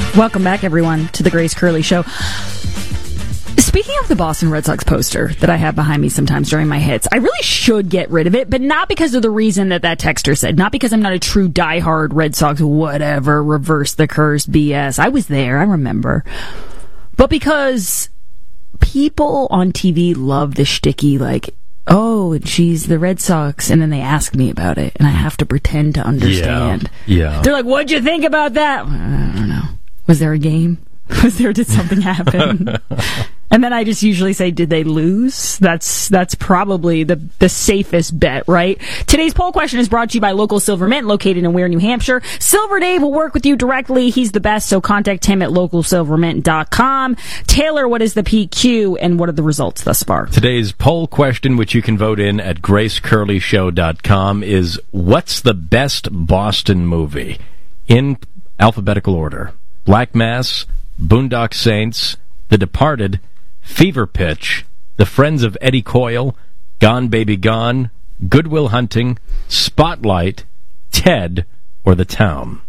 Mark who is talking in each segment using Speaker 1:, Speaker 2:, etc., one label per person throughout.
Speaker 1: Welcome back, everyone, to the Grace Curley Show. Speaking of the Boston Red Sox poster that I have behind me sometimes during my hits, I really should get rid of it, but not because of the reason that texter said. Not because I'm not a true diehard Red Sox, whatever, reverse the curse BS. I was there, I remember. But because people on TV love the shticky, like, oh, and she's the Red Sox, and then they ask me about it, and I have to pretend to understand.
Speaker 2: Yeah.
Speaker 1: They're like, what'd you think about that? I don't know. Was there a game? Did something happen? And then I just usually say, did they lose? That's probably the safest bet, right? Today's poll question is brought to you by Local Silver Mint, located in Ware, New Hampshire. Silver Dave will work with you directly. He's the best, so contact him at localsilvermint.com. Taylor, what is the PQ, and what are the results thus far?
Speaker 2: Today's poll question, which you can vote in at gracecurleyshow.com, is what's the best Boston movie? In alphabetical order. Black Mass, Boondock Saints, The Departed, Fever Pitch, The Friends of Eddie Coyle, Gone Baby Gone, Good Will Hunting, Spotlight, Ted, or The Town?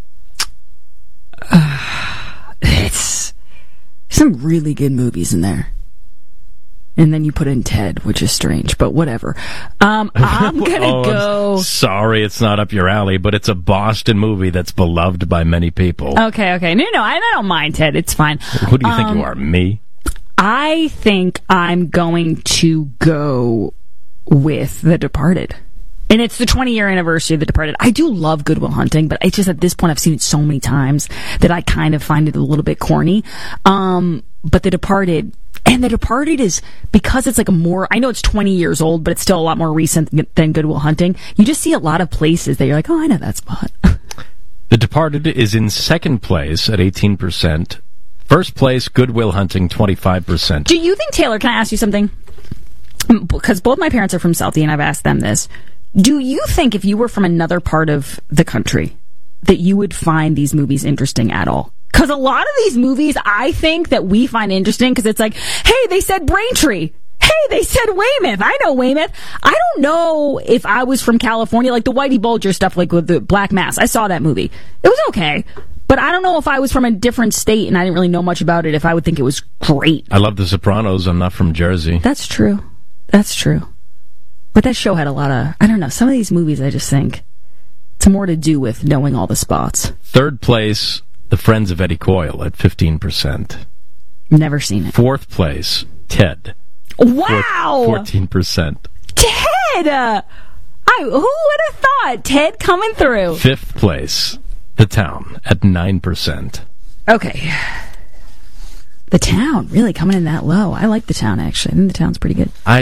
Speaker 1: It's some really good movies in there. And then you put in Ted, which is strange, but whatever. I'm gonna go...
Speaker 2: Sorry, it's not up your alley, but it's a Boston movie that's beloved by many people.
Speaker 1: Okay. No, I don't mind Ted. It's fine.
Speaker 2: Who do you think you are, me?
Speaker 1: I think I'm going to go with The Departed. And it's the 20-year anniversary of The Departed. I do love Good Will Hunting, but it's just at this point I've seen it so many times that I kind of find it a little bit corny. But The Departed... And The Departed is, because it's like I know it's 20 years old, but it's still a lot more recent than Good Will Hunting. You just see a lot of places that you're like, oh, I know that spot.
Speaker 2: The Departed is in second place at 18%. First place, Good Will Hunting, 25%.
Speaker 1: Do you think, Taylor, can I ask you something? Because both my parents are from Southie, and I've asked them this. Do you think if you were from another part of the country that you would find these movies interesting at all? Because a lot of these movies, I think that we find interesting because it's like, hey, they said Braintree. Hey, they said Weymouth. I know Weymouth. I don't know if I was from California, like the Whitey Bulger stuff, like with the Black Mass. I saw that movie. It was okay. But I don't know if I was from a different state and I didn't really know much about it, if I would think it was great.
Speaker 2: I love The Sopranos. I'm not from Jersey.
Speaker 1: That's true. But that show had a lot of, I don't know, some of these movies I just think it's more to do with knowing all the spots.
Speaker 2: Third place, The Friends of Eddie Coyle at 15%.
Speaker 1: Never seen it.
Speaker 2: Fourth place, Ted.
Speaker 1: Wow!
Speaker 2: 14%.
Speaker 1: Ted! Who would have thought? Ted coming through.
Speaker 2: Fifth place, The Town at 9%.
Speaker 1: Okay. The Town, really coming in that low. I like The Town, actually. I think The Town's pretty good.
Speaker 2: I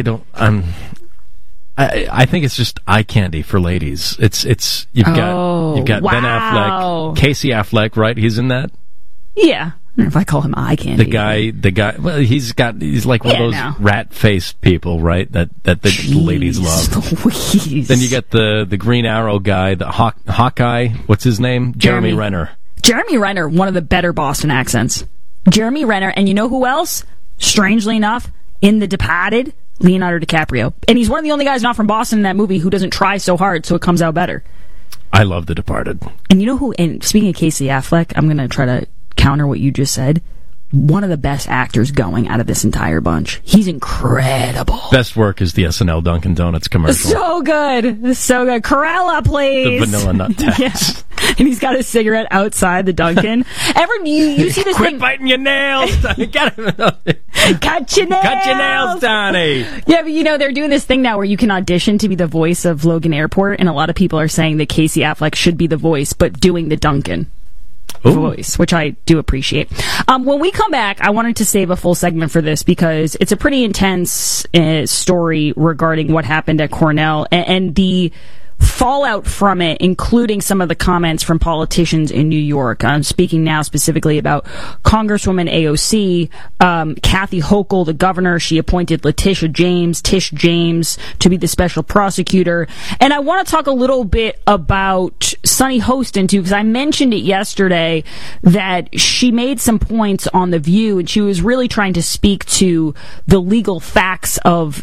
Speaker 2: think it's just eye candy for ladies. You've got
Speaker 1: wow.
Speaker 2: Ben Affleck, Casey Affleck, right? He's in that.
Speaker 1: Yeah, I don't know if I call him eye candy.
Speaker 2: The guy. Well, he's like one of those rat-faced people, right? That the ladies love.
Speaker 1: Louise.
Speaker 2: Then you get the Green Arrow guy, the Hawkeye. What's his name? Jeremy Renner.
Speaker 1: Jeremy Renner, one of the better Boston accents. Jeremy Renner, and you know who else? Strangely enough, in The Departed. Leonardo DiCaprio. And he's one of the only guys not from Boston in that movie who doesn't try so hard, so it comes out better.
Speaker 2: I love The Departed.
Speaker 1: And you know who, and speaking of Casey Affleck, I'm going to try to counter what you just said. One of the best actors going out of this entire bunch. He's incredible.
Speaker 2: Best work is the SNL Dunkin' Donuts commercial.
Speaker 1: So good. Corella, please.
Speaker 2: The vanilla nut test.
Speaker 1: Yeah. And he's got a cigarette outside the Dunkin'. You see this
Speaker 2: Quit
Speaker 1: thing?
Speaker 2: biting your nails.
Speaker 1: Cut your nails.
Speaker 2: Cut your nails, Donnie.
Speaker 1: Yeah, but they're doing this thing now where you can audition to be the voice of Logan Airport, and a lot of people are saying that Casey Affleck should be the voice, but doing the Dunkin' voice, which I do appreciate. When we come back, I wanted to save a full segment for this because it's a pretty intense story regarding what happened at Cornell and the fallout from it, including some of the comments from politicians in New York. I'm speaking now specifically about Congresswoman AOC, Kathy Hochul, the governor. She appointed Tish James, to be the special prosecutor. And I want to talk a little bit about Sunny Hostin, too, because I mentioned it yesterday that she made some points on The View, and she was really trying to speak to the legal facts of